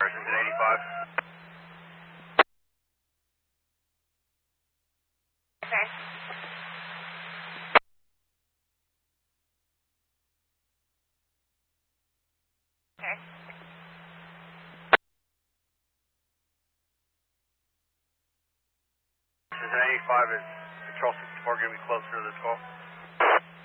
Parsons at 85. Okay. Okay. Parsons at 85 is Control 64 going to be closer to this call.